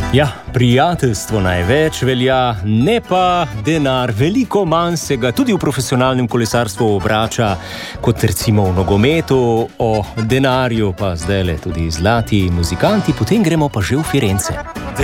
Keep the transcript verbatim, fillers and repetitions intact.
Ja, prijateljstvo največ velja, ne pa denar. Veliko manj se ga tudi v profesionalnem kolesarstvu obrača, kot recimo v nogometu. O denarju pa zdajle tudi zlati muzikanti, potem gremo pa že v Firence.